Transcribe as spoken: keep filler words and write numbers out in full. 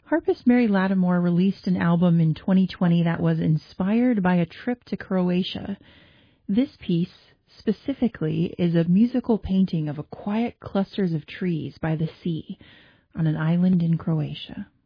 Harpist Mary Lattimore released an album in twenty twenty that was inspired by a trip to Croatia. This piece, specifically, is a musical painting of a quiet clusters of trees by the sea on an island in Croatia.